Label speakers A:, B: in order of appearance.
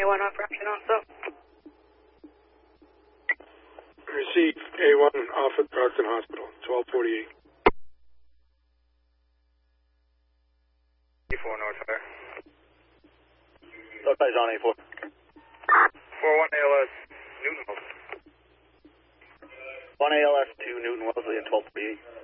A: A1 off option also.
B: Receive A1 off at Brockton Hospital, 1248.
C: A4 North Fire.
D: North Fire, Zone A4.
C: 41 ALS, Newton Wells.
D: 1 ALS, 2 Newton Wellesley, and 1248.